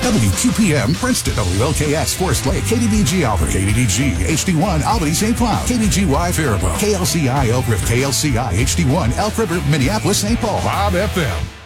WQPM Princeton, WLKS Forest Lake, KDDG Albany, KDDG HD1 Albany St. Cloud, KDGY Faribault, KLCI Elk River, KLCI HD1 Elk River, Minneapolis St. Paul, Bob FM.